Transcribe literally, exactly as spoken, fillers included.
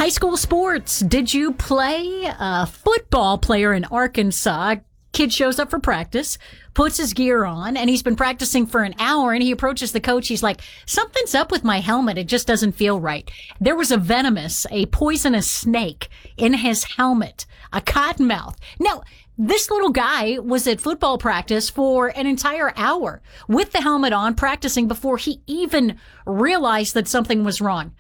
High school sports. Did you play? A football player in Arkansas. Kid shows up for practice, puts his gear on, and he's been practicing for an hour, and he approaches the coach. He's like, something's up with my helmet. It just doesn't feel right. There was a venomous, a poisonous snake in his helmet, a cottonmouth. Now, this little guy was at football practice for an entire hour with the helmet on, practicing before he even realized that something was wrong.